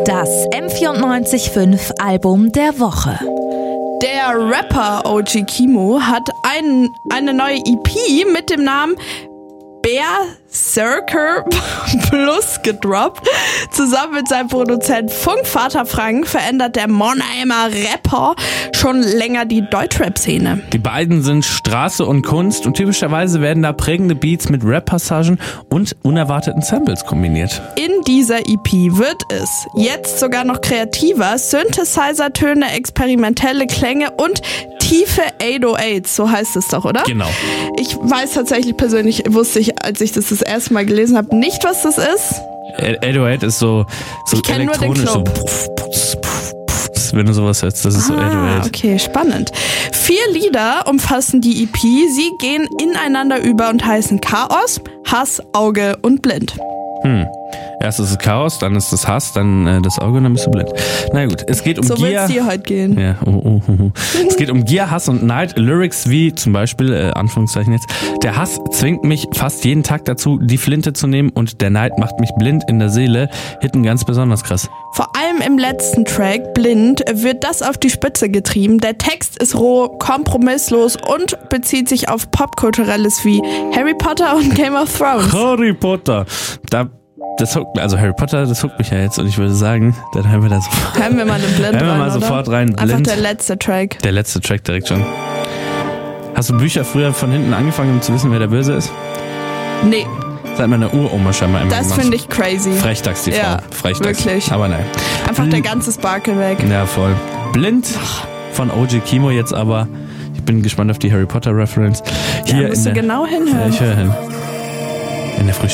Das M94.5 Album der Woche. Der Rapper OG Kimo hat eine neue EP mit dem Namen Berserker Plus gedroppt. Zusammen mit seinem Produzent Funkvater Frank verändert der Monheimer Rapper schon länger die Deutschrap-Szene. Die beiden sind Straße und Kunst und typischerweise werden da prägende Beats mit Rap-Passagen und unerwarteten Samples kombiniert. In dieser EP wird es jetzt sogar noch kreativer, Synthesizer-Töne, experimentelle Klänge und tiefe 808s, so heißt es doch, oder? Genau. Ich weiß tatsächlich persönlich, wusste ich, als ich das erste Mal gelesen habe, nicht, was das ist. 808 ist so Ich kenn nur den elektronisch, so wenn du sowas hörst, das ist so 808. Okay, spannend. 4 Lieder umfassen die EP. Sie gehen ineinander über und heißen Chaos, Hass, Auge und Blind. Erst ist es Chaos, dann ist es Hass, dann das Auge und dann bist du blind. Na gut, es geht um So Gier. wird's dir heute gehen. Ja, Es geht um Gier, Hass und Neid. Lyrics wie zum Beispiel, Anführungszeichen jetzt, der Hass zwingt mich fast jeden Tag dazu, die Flinte zu nehmen und der Neid macht mich blind in der Seele. Hitten ganz besonders krass. Vor allem im letzten Track, Blind, wird das auf die Spitze getrieben. Der Text ist roh, kompromisslos und bezieht sich auf Popkulturelles wie Harry Potter und Game of Thrones. Harry Potter. Harry Potter, das huckt mich ja jetzt und ich würde sagen, dann hören wir da sofort. Hören wir mal den Blind Hören wir rein, mal oder? sofort rein. Einfach Blind. der letzte Track. Der letzte Track direkt schon. Hast du Bücher früher von hinten angefangen, um zu wissen, wer der Böse ist? Nee, Das hat meine Uroma scheinbar immer das gemacht. finde ich crazy. Frechdachs, die Frau. Ja, Frechdachs. wirklich. Aber nein. Einfach der ganze Sparkle weg. Ja, voll. Blind von OG Kimo jetzt aber. Ich bin gespannt auf die Harry Potter Reference. Da musst du genau hinhören. Ich höre hin. In der Früh